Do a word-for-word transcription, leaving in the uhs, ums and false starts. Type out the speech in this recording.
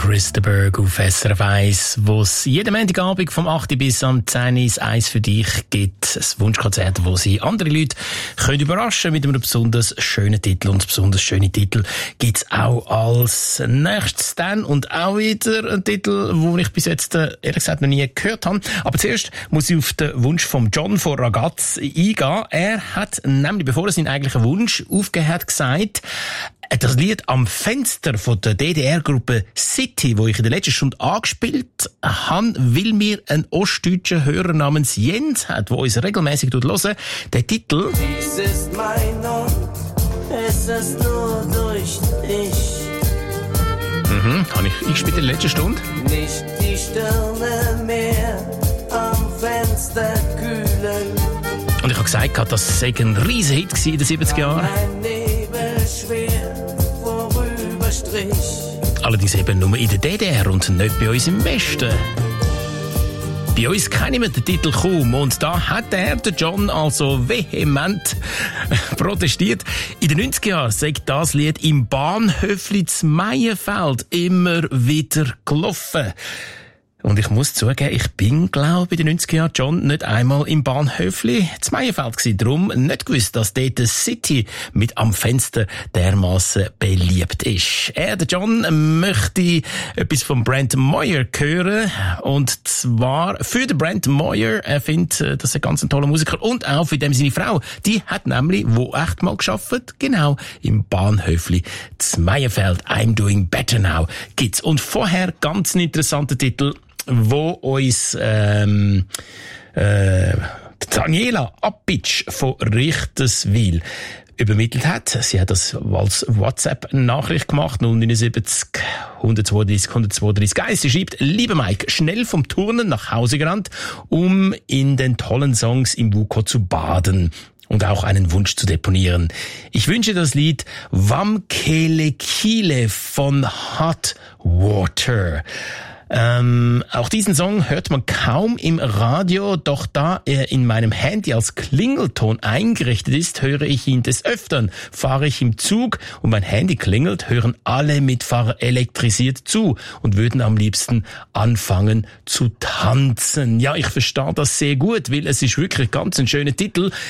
Chris de Burgh auf S R F eins, wo es jeden Montagabend vom acht bis am zehn ins eins für dich gibt. Ein Wunschkonzert, wo sie andere Leute können überraschen mit einem besonders schönen Titel. Und besonders schöne Titel gibt's auch als nächstes dann. Und auch wieder ein Titel, den ich bis jetzt ehrlich gesagt noch nie gehört habe. Aber zuerst muss ich auf den Wunsch von John von Ragaz eingehen. Er hat nämlich, bevor er seinen eigentlichen Wunsch aufgegeben hat, gesagt, das Lied «Am Fenster» von der D D R-Gruppe City, wo ich in der letzten Stunde angespielt habe, weil mir ein ostdeutscher Hörer namens Jens hat, der uns regelmäßig hören. Der Titel Dies ist mein und es ist nur durch dich. Mhm, habe ich eingespielt in der letzten Stunde. Nicht die Sterne mehr am Fenster kühlen. Und ich habe gesagt, das sei ein riesen Hit in den siebziger Jahren. Ein Nebel schwer vorüberstrich. Allerdings eben nur in der D D R und nicht bei uns im Westen. Bei uns kennen wir den Titel kaum und da hat er, der John, also vehement protestiert. In den neunziger Jahren sei das Lied im Bahnhöfli zu Meienfeld immer wieder gelaufen. Und ich muss zugeben, ich bin, glaube ich, in den neunziger Jahren, John, nicht einmal im Bahnhöfli zu Meienfeld gewesen. Darum nicht gewusst, dass dort die City mit «Am Fenster» dermassen beliebt ist. Er, der John, möchte etwas von Brent Moyer hören. Und zwar für den Brent Moyer. Er findet, das ist ein ganz toller Musiker. Und auch für dem seine Frau. Die hat nämlich, wo echt mal geschafft, genau im Bahnhöfli zu Meienfeld. «I'm Doing Better Now» gibt's. Und vorher ganz ein interessanter Titel, wo uns ähm, äh, Daniela Appitsch von Richterswil übermittelt hat. Sie hat das als WhatsApp-Nachricht gemacht, null neun sieben null eins zwei drei eins zwei drei eins. Sie schreibt, lieber Mike, schnell vom Turnen nach Hause gerannt, um in den tollen Songs im Wuko zu baden und auch einen Wunsch zu deponieren. Ich wünsche das Lied Wamkele Kile von Hot Water. Ähm, auch diesen Song hört man kaum im Radio, doch da er in meinem Handy als Klingelton eingerichtet ist, höre ich ihn des Öfteren. Fahre ich im Zug und mein Handy klingelt, hören alle Mitfahrer elektrisiert zu und würden am liebsten anfangen zu tanzen. Ja, ich verstehe das sehr gut, weil es ist wirklich ganz ein schöner Titel.